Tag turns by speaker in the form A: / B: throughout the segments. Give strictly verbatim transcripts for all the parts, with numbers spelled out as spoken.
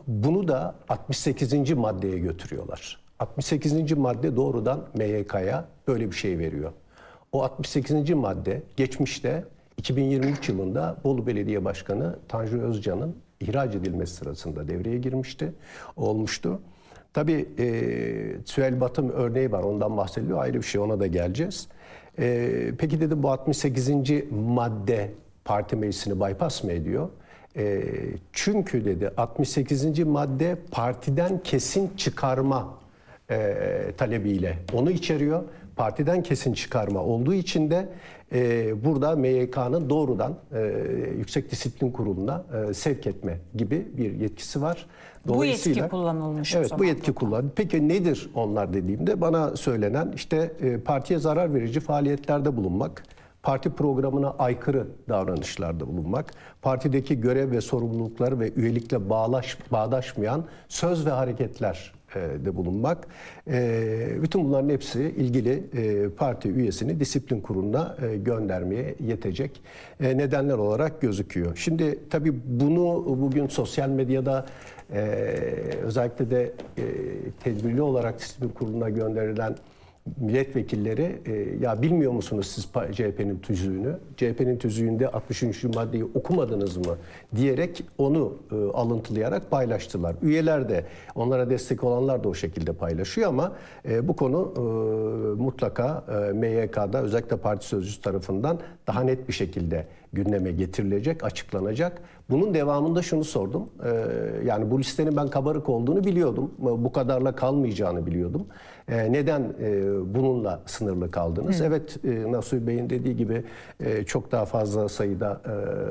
A: bunu da altmış sekizinci maddeye götürüyorlar. altmış sekizinci madde doğrudan M Y K'ya böyle bir şey veriyor. O altmış sekizinci madde geçmişte iki bin yirmi üç yılında Bolu Belediye Başkanı Tanju Özcan'ın ihraç edilmesi sırasında devreye girmişti, olmuştu. Tabii e, Süheyl Batım örneği var, ondan bahsediliyor, ayrı bir şey, ona da geleceğiz. E, peki dedi, bu altmış sekizinci madde parti meclisini bypass mı ediyor? E, çünkü dedi altmış sekizinci madde partiden kesin çıkarma e, talebiyle onu içeriyor. Partiden kesin çıkarma olduğu için de e, burada M Y K'nın doğrudan e, Yüksek Disiplin Kurulu'na e, sevk etme gibi bir yetkisi var.
B: Bu yetki kullanılmış
A: evet,
B: o zaman.
A: bu yetki kullanılmış. Peki nedir onlar dediğimde bana söylenen işte e, partiye zarar verici faaliyetlerde bulunmak, parti programına aykırı davranışlarda bulunmak, partideki görev ve sorumlulukları ve üyelikle bağlaş, bağdaşmayan söz ve hareketler de bulunmak. Bütün bunların hepsi ilgili parti üyesini disiplin kuruluna göndermeye yetecek nedenler olarak gözüküyor. Şimdi tabii bunu bugün sosyal medyada özellikle de tedbirli olarak disiplin kuruluna gönderilen milletvekilleri e, ya bilmiyor musunuz siz C H P'nin tüzüğünü? C H P'nin tüzüğünde altmış üçüncü maddeyi okumadınız mı diyerek onu e, alıntılayarak paylaştılar. Üyeler de, onlara destek olanlar da o şekilde paylaşıyor ama e, bu konu e, mutlaka e, M Y K'da özellikle parti sözcüsü tarafından daha net bir şekilde gündeme getirilecek, açıklanacak. Bunun devamında şunu sordum. E, yani bu listenin ben kabarık olduğunu biliyordum. Bu kadarla kalmayacağını biliyordum. E, neden e, bununla sınırlı kaldınız? Hı. Evet, e, Nasuh Bey'in dediği gibi e, çok daha fazla sayıda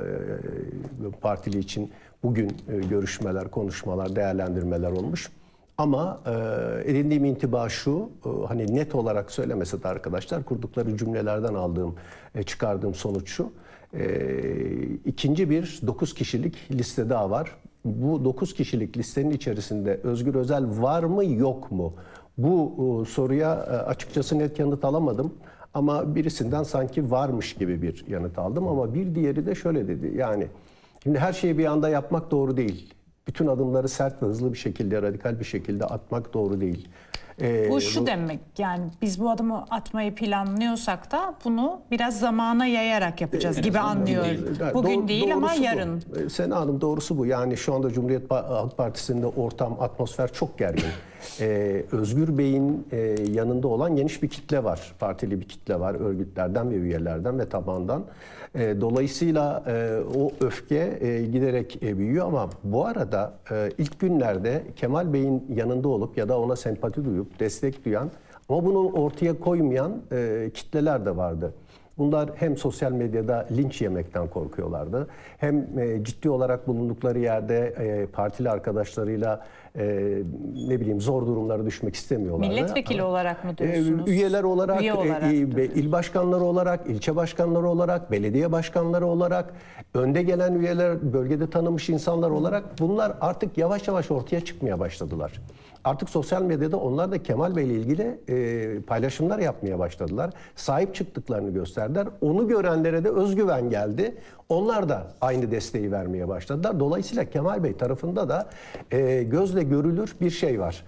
A: e, partili için bugün e, görüşmeler, konuşmalar, değerlendirmeler olmuş. Ama e, edindiğim intiba şu, e, hani net olarak söylemese de arkadaşlar, kurdukları cümlelerden aldığım, e, çıkardığım sonuç şu. E, ikinci bir dokuz kişilik liste daha var. Bu dokuz kişilik listenin içerisinde Özgür Özel var mı yok mu? Bu e, soruya e, açıkçası net yanıt alamadım. Ama birisinden sanki varmış gibi bir yanıt aldım. Ama bir diğeri de şöyle dedi. Yani şimdi her şeyi bir anda yapmak doğru değil. Bütün adımları sert ve hızlı bir şekilde, radikal bir şekilde atmak doğru değil.
B: Ee, bu şu bu, demek, yani biz bu adımı atmayı planlıyorsak da bunu biraz zamana yayarak yapacağız e, gibi anlıyorum. Bugün doğru, değil ama yarın.
A: Bu. Sena Hanım, doğrusu bu. Yani şu anda Cumhuriyet Halk Partisi'nde ortam, atmosfer çok gergin. Ee, Özgür Bey'in e, yanında olan geniş bir kitle var. Partili bir kitle var. Örgütlerden ve üyelerden ve tabandan. E, dolayısıyla e, o öfke e, giderek e, büyüyor ama bu arada e, ilk günlerde Kemal Bey'in yanında olup ya da ona sempati duyup destek duyan ama bunu ortaya koymayan e, kitleler de vardı. Bunlar hem sosyal medyada linç yemekten korkuyorlardı, hem e, ciddi olarak bulundukları yerde e, partili arkadaşlarıyla e, ne bileyim zor durumlara düşmek istemiyorlardı.
B: Milletvekili
A: ama,
B: olarak mı diyorsunuz?
A: E, üyeler olarak,
B: Üye olarak
A: e, e, il başkanları olarak, ilçe başkanları olarak, belediye başkanları olarak, önde gelen üyeler, bölgede tanınmış insanlar olarak bunlar artık yavaş yavaş ortaya çıkmaya başladılar. Artık sosyal medyada onlar da Kemal Bey ile ilgili e, paylaşımlar yapmaya başladılar. Sahip çıktıklarını gösterdiler. Onu görenlere de özgüven geldi. Onlar da aynı desteği vermeye başladılar. Dolayısıyla Kemal Bey tarafında da e, gözle görülür bir şey var.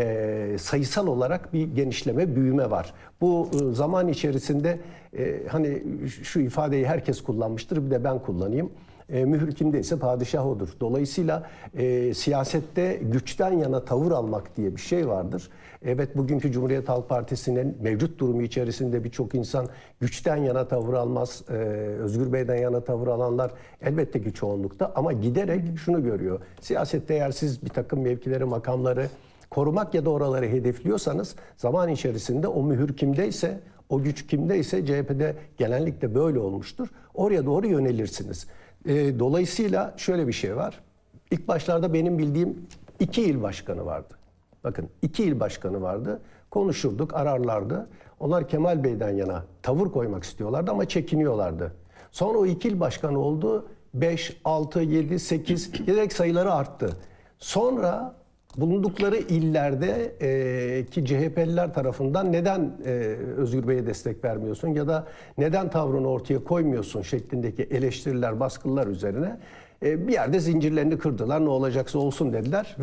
A: E, sayısal olarak bir genişleme, büyüme var. Bu e, zaman içerisinde e, hani şu ifadeyi herkes kullanmıştır, bir de ben kullanayım. E, mühür kimdeyse padişah odur. Dolayısıyla e, siyasette güçten yana tavır almak diye bir şey vardır. Evet, bugünkü Cumhuriyet Halk Partisi'nin mevcut durumu içerisinde birçok insan güçten yana tavır almaz. E, Özgür Bey'den yana tavır alanlar elbette ki çoğunlukta, ama giderek şunu görüyor. Siyasette eğer siz bir takım mevkileri, makamları korumak ya da oraları hedefliyorsanız zaman içerisinde o mühür kimdeyse, o güç kimdeyse, C H P'de genellikle böyle olmuştur, oraya doğru yönelirsiniz. E, dolayısıyla şöyle bir şey var. İlk başlarda benim bildiğim iki il başkanı vardı. Bakın, iki il başkanı vardı. Konuşurduk, ararlardı. Onlar Kemal Bey'den yana tavır koymak istiyorlardı ama çekiniyorlardı. Sonra o iki il başkanı oldu. beş, altı, yedi, sekiz giderek sayıları arttı. Sonra bulundukları illerde e, ki C H P'liler tarafından neden e, Özgür Bey'e destek vermiyorsun ya da neden tavrını ortaya koymuyorsun şeklindeki eleştiriler, baskılar üzerine e, bir yerde zincirlerini kırdılar. Ne olacaksa olsun dediler.